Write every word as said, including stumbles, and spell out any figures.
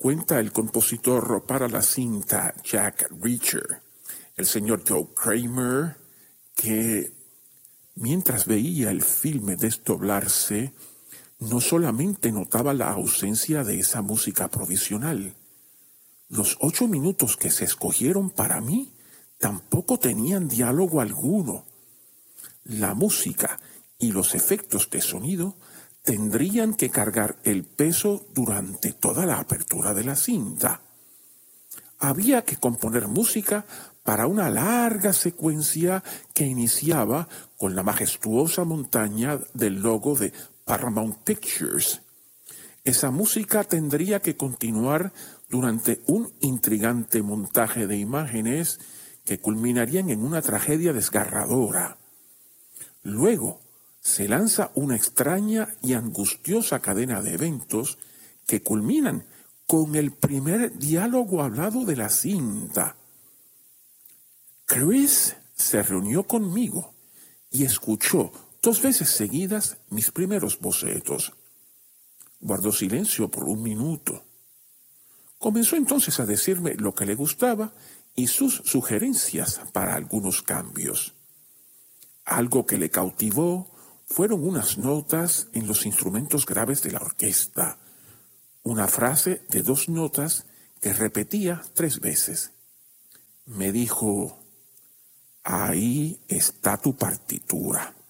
Cuenta el compositor para la cinta Jack Reacher, el señor Joe Kramer, que mientras veía el filme desdoblarse, no solamente notaba la ausencia de esa música provisional. Los ocho minutos que se escogieron para mí tampoco tenían diálogo alguno. La música y los efectos de sonido tendrían que cargar el peso durante toda la apertura de la cinta. Había que componer música para una larga secuencia que iniciaba con la majestuosa montaña del logo de Paramount Pictures. Esa música tendría que continuar durante un intrigante montaje de imágenes que culminarían en una tragedia desgarradora. Luego se lanza una extraña y angustiosa cadena de eventos que culminan con el primer diálogo hablado de la cinta. Chris se reunió conmigo y escuchó dos veces seguidas mis primeros bocetos. Guardó silencio por un minuto. Comenzó entonces a decirme lo que le gustaba y sus sugerencias para algunos cambios. Algo que le cautivó fueron unas notas en los instrumentos graves de la orquesta, una frase de dos notas que repetía tres veces. Me dijo: ahí está tu partitura.